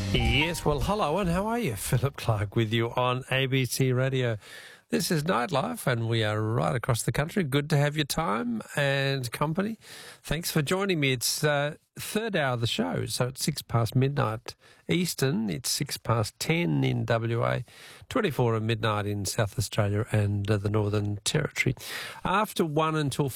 Yes, well, hello and how are you? Philip Clark with you on ABC Radio. This is Nightlife and we are right across the country. Good to have your time and company. Thanks for joining me. It's third hour of the show, so it's 6 past midnight Eastern. It's 6 past 10 in WA, 24 at midnight in South Australia and the Northern Territory. After 1 a.m. until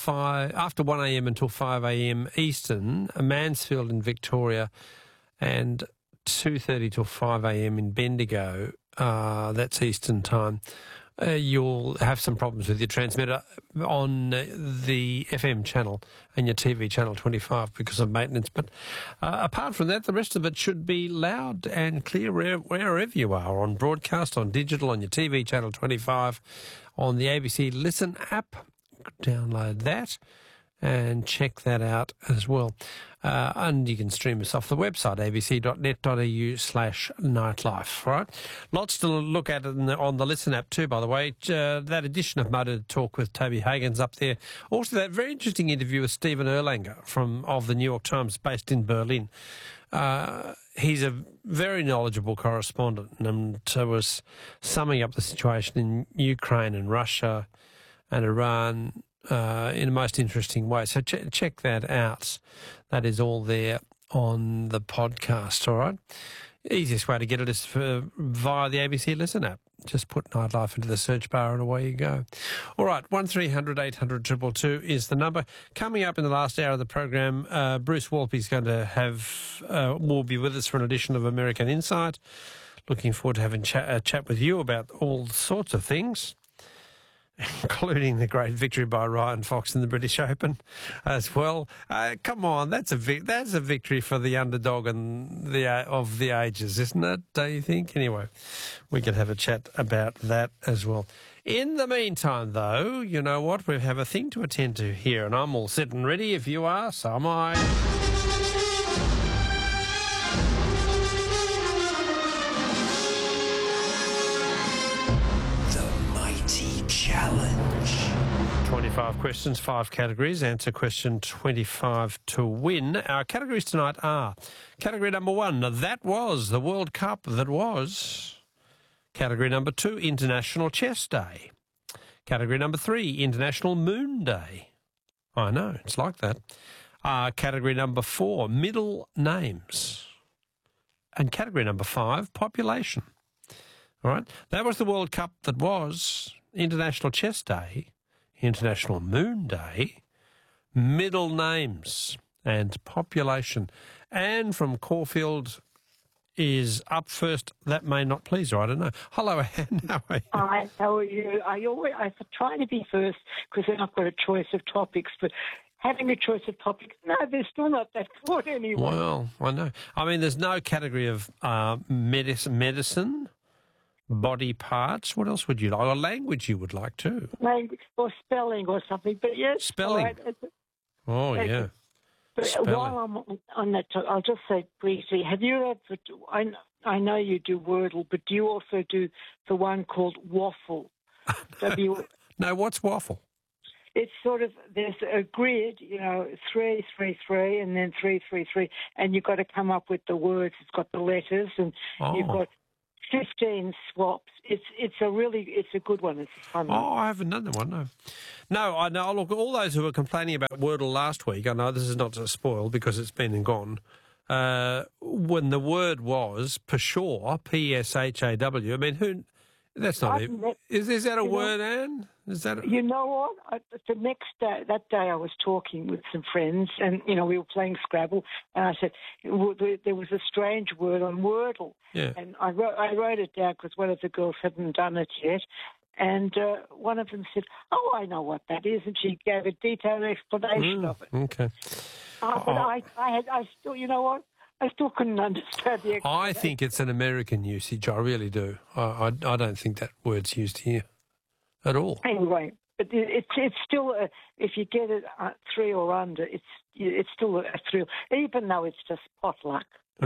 5 a.m. Eastern, Mansfield in Victoria and 2:30 till 5 a.m. in Bendigo, that's Eastern time. You'll have some problems with your transmitter on the FM channel and your TV channel 25 because of maintenance. But apart from that, the rest of it should be loud and clear wherever you are, on broadcast, on digital, on your TV channel 25, on the ABC Listen app. Download that and check that out as well. And you can stream us off the website, abc.net.au/nightlife, right? Lots to look at on the Listen app too, by the way. That edition of Motor Talk with Toby Hagen's up there. Also, that very interesting interview with Stephen Erlanger of the New York Times, based in Berlin. He's a very knowledgeable correspondent and was summing up the situation in Ukraine and Russia and Iran in a most interesting way. So check that out. That is all there on the podcast, all right? Easiest way to get it is via the ABC Listen app. Just put Nightlife into the search bar and away you go. All right, 1300 800 222 is the number. Coming up in the last hour of the program, Bruce Walpy's going to will be with us for an edition of American Insight. Looking forward to having a chat with you about all sorts of things, including the great victory by Ryan Fox in the British Open as well. Come on, that's a victory for the underdog and of the ages, isn't it, don't you think? Anyway, we can have a chat about that as well. In the meantime, though, you know what? We have a thing to attend to here, and I'm all set and ready. If you are, so am I. Challenge. 25 questions, 5 categories. Answer question 25 to win. Our categories tonight are: category number 1, that was the World Cup that was. Category number 2, International Chess Day. Category number 3, International Moon Day. I know, it's like that. Category number 4, middle names. And category number 5, population. All right, that was the World Cup that was. International Chess Day, International Moon Day, middle names and population. Anne from Caulfield is up first. That may not please her, I don't know. Hello, Anne. How are you? Hi, how are you? I try to be first because then I've got a choice of topics, but having a choice of topics, no, they're still not that good anyway. Well, I know. I mean, there's no category of medicine, body parts. What else would you like? Or language you would like too? Language or spelling or something. But yes, spelling. Right. Oh yeah. But spelling. while I'm on that, I'll just say briefly: have you ever? I know you do Wordle, but do you also do the one called Waffle? No, what's Waffle? It's sort of, there's a grid, 3, 3, 3, and then 3, 3, 3, and you've got to come up with the words. It's got the letters, and you've got 15 swaps. It's a good one. It's a fun one. Oh, I haven't done that one, no. No, I know. Look, all those who were complaining about Wordle last week, I know this is not to spoil because it's been and gone, when the word was Pshaw, P-S-H-A-W, I mean, that's not it. Is that a word, Anne? Is that? You know what? The next day, that day, I was talking with some friends, and we were playing Scrabble, and I said there was a strange word on Wordle, and I wrote it down because one of the girls hadn't done it yet, and one of them said, "Oh, I know what that is," and she gave a detailed explanation of it. Okay. But I still, you know what? I still couldn't understand the explanation. I think it's an American usage. I really do. I don't think that word's used here at all. Anyway, but it's still if you get it 3 or under, it's still a thrill, even though it's just potluck.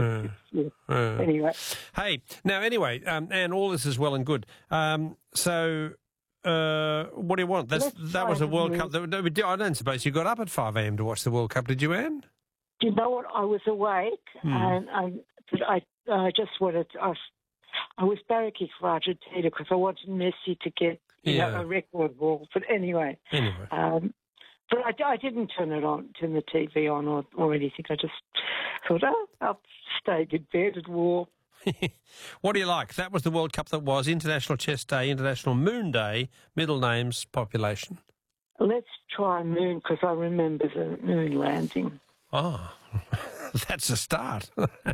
Anyway. Hey, now anyway, and all this is well and good. So. What do you want? That was a World Cup. I don't suppose you got up at 5 a.m. to watch the World Cup, did you, Anne? Do you know what? I was awake, and But I just wanted. I was barracking for Argentina because I wanted Messi to get a record ball. But anyway. But I didn't turn the TV on or anything. I just thought, I'll stay in bed and warm. What do you like? That was the World Cup that was International Chess Day, International Moon Day, middle names, population. Let's try Moon because I remember the moon landing. Oh, that's a start.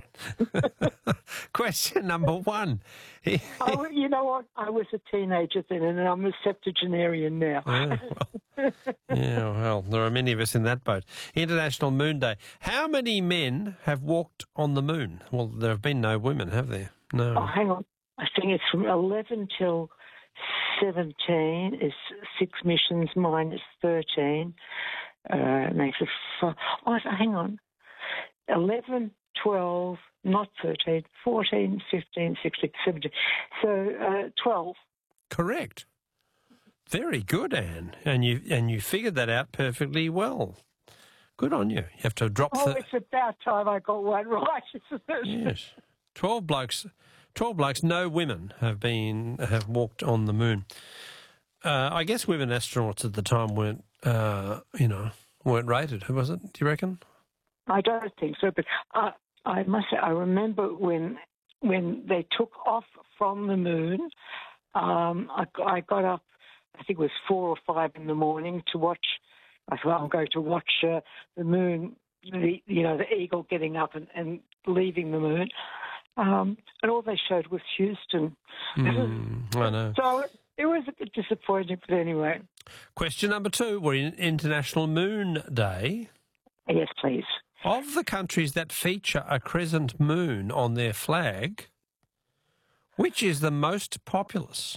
Question number one. You know what? I was a teenager then and I'm a septuagenarian now. Well, there are many of us in that boat. International Moon Day. How many men have walked on the moon? Well, there have been no women, have there? No. Oh, hang on. I think it's from 11 till 17 is 6 missions minus 13. Makes it 5. Oh, hang on. 11, 12, not 13, 14, 15, 16, 17. So 12. Correct. Very good, Anne. And you figured that out perfectly well. Good on you. You have to drop it's about time I got one right, isn't it? Yes. 12 blokes, no women have walked on the moon. I guess women astronauts at the time weren't rated. Who was it, do you reckon? I don't think so, but I must say I remember when they took off from the moon, I got up, I think it was 4 or 5 in the morning to watch. I thought I'm going to watch the moon, the eagle getting up and leaving the moon. And all they showed was Houston. I know. So it was a bit disappointing, but anyway. Question number 2. We're in International Moon Day. Yes, please. Of the countries that feature a crescent moon on their flag, which is the most populous?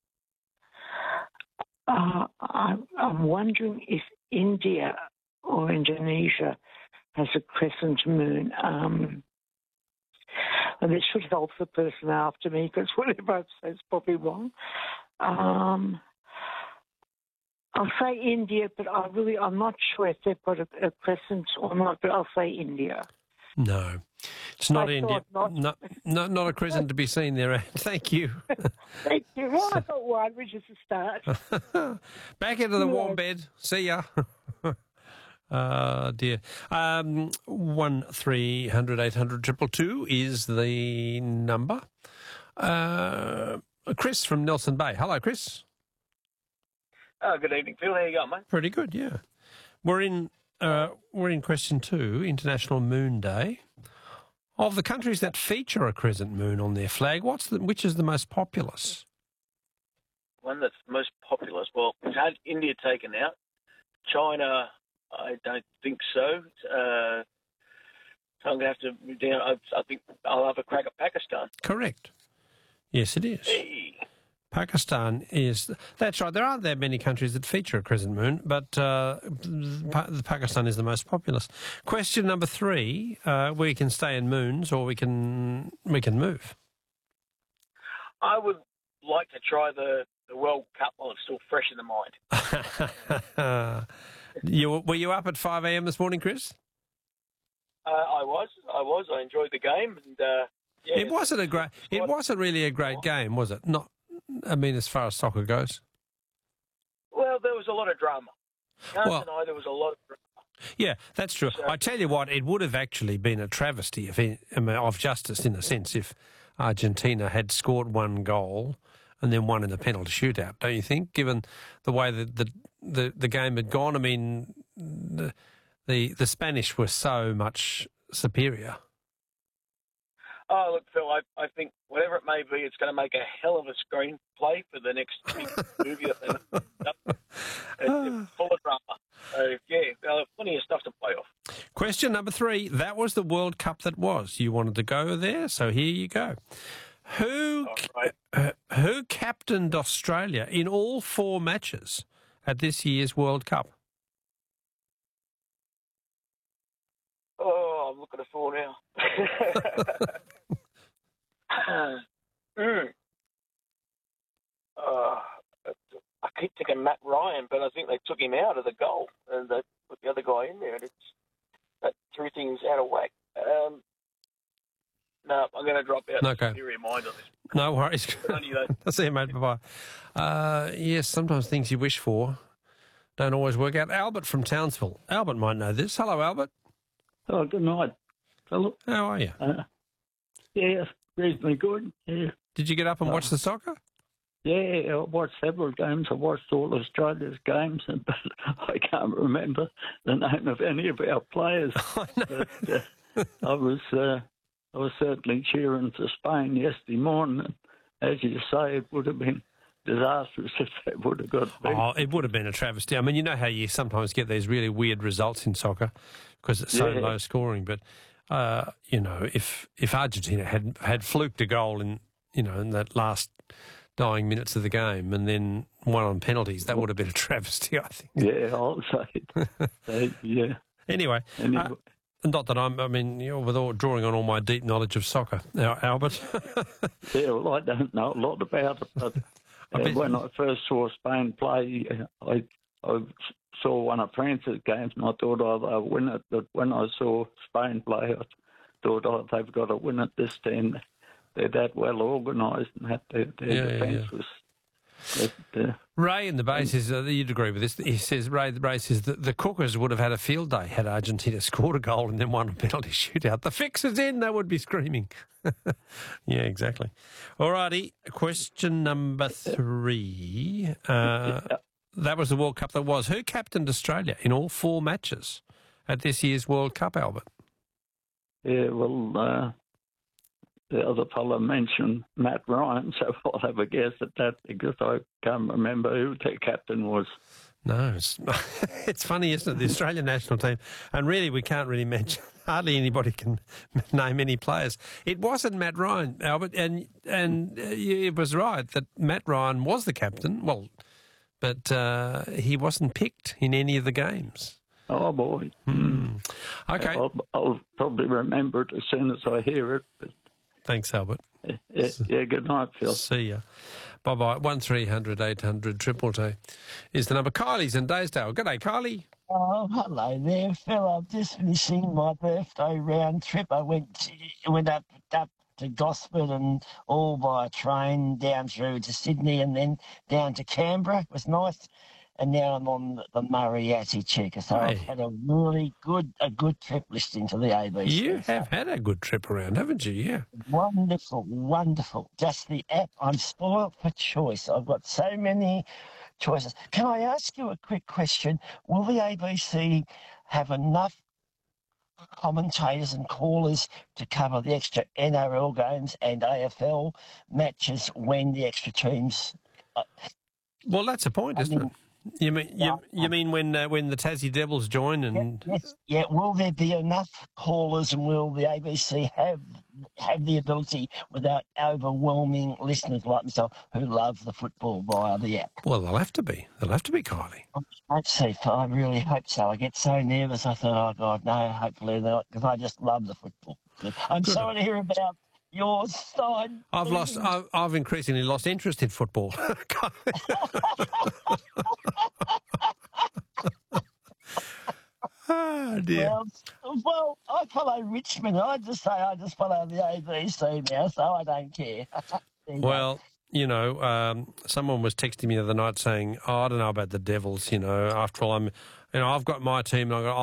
I'm wondering if India or Indonesia has a crescent moon. And it should help the person after me because whatever I say is probably wrong. I'll say India, but I'm not sure if they've got a crescent or not, but I'll say India. No, it's not India. Not. No, not a crescent to be seen there, Anne. Thank you. Thank you. Well, I got one, which is a start. Back into the warm bed. See ya. Dear. 1300 800 222 is the number. Chris from Nelson Bay. Hello, Chris. Good evening, Phil. How you going, mate? Pretty good, yeah. We're in question 2, International Moon Day. Of the countries that feature a crescent moon on their flag, which is the most populous? One that's most populous. Well, we've had India taken out. China, I don't think so. So I'm going to have to move down. I think I'll have a crack at Pakistan. Correct. Yes, it is. Hey. Pakistan is... That's right. There aren't that many countries that feature a crescent moon, but Pakistan is the most populous. Question number 3, we can stay in moons or we can move. I would like to try the World Cup while it's still fresh in the mind. Were you up at 5 a.m. this morning, Chris? I was. I enjoyed the game, and yeah, it wasn't really a great game, was it? Not. I mean, as far as soccer goes. Well, there was a lot of drama. Can't deny there was a lot of drama. Yeah, that's true. So, I tell you what, it would have actually been a travesty of justice, in a sense, if Argentina had scored 1 goal and then won in the penalty shootout, don't you think? Given the way that the game had gone, I mean, the Spanish were so much superior. Oh, look, Phil, I think whatever it may be, it's going to make a hell of a screenplay for the next big movie. It's full of drama. So, yeah, plenty of stuff to play off. Question number 3. That was the World Cup that was. You wanted to go there, so here you go. Who captained Australia in all 4 matches at this year's World Cup? Oh, I'm looking at 4 now. I keep thinking Matt Ryan, but I think they took him out of the goal and they put the other guy in there, and that threw things out of whack. No, I'm going to drop out. Okay. Superior mind on this. No worries. Funny, though. I'll see you, mate. Bye-bye. Yes, sometimes things you wish for don't always work out. Albert from Townsville. Albert might know this. Hello, Albert. Oh, good night, Philip. How are you? Yeah, reasonably good. Yeah. Did you get up and watch the soccer? Yeah, I watched several games. I watched all Australia's games, but I can't remember the name of any of our players. But, I was certainly cheering for Spain yesterday morning. As you say, it would have been disastrous if they would have got beat. Oh, it would have been a travesty. I mean, you know how you sometimes get these really weird results in soccer because it's so low scoring. But you know, if Argentina had fluked a goal in that last dying minutes of the game and then won on penalties, that would have been a travesty, I think. Yeah, I'll say. Yeah. Anyway. Not that with drawing on all my deep knowledge of soccer, Albert. Yeah, well, I don't know a lot about it, but when I first saw Spain play, I saw one of France's games and I thought, they'll win it. But when I saw Spain play, I thought, they've got to win it this time. They're that well organised and that their defence was... Ray in the base says, you'd agree with this, he says, Ray says that the Cookers would have had a field day had Argentina scored a goal and then won a penalty shootout. The fix is in, they would be screaming. Yeah, exactly. All righty, question number 3. That was the World Cup that was. Who captained Australia in all 4 matches at this year's World Cup, Albert? Yeah, well... the other fellow mentioned Matt Ryan, so I'll have a guess at that because I can't remember who their captain was. No, it's funny, isn't it? The Australian national team, and really we can't really mention, hardly anybody can name any players. It wasn't Matt Ryan, Albert, and it was right that Matt Ryan was the captain, but he wasn't picked in any of the games. Oh, boy. Okay. I'll probably remember it as soon as I hear it, but... Thanks, Albert. Yeah, good night, Phil. See ya. Bye-bye. 1300 800 222 is the number. Kylie's in Daysdale. G'day, Kylie. Oh, hello there, Phil. I've just finished my birthday round trip. I went up to Gosford and all by train down through to Sydney and then down to Canberra. It was nice. And now I'm on the Murray-Athi Checker. So I've had a really good trip listening to the ABC. You have had a good trip around, haven't you? Yeah. Wonderful, wonderful. Just the app. I'm spoiled for choice. I've got so many choices. Can I ask you a quick question? Will the ABC have enough commentators and callers to cover the extra NRL games and AFL matches when the extra teams... Well, that's a point, isn't it? You mean when the Tassie Devils join and yes. Will there be enough callers and will the ABC have the ability without overwhelming listeners like myself who love the football via the app? Well, they'll have to be, Kylie. Let's see. I really hope so. I get so nervous. I thought, oh God, no, hopefully not, because I just love the football. I'm sorry to hear about your side. I've increasingly lost interest in football. Oh dear. Well, I follow Richmond. I just follow the ABC now, so I don't care. Well, someone was texting me the other night saying, "Oh, I don't know about the Devils. After all, I've got my team, and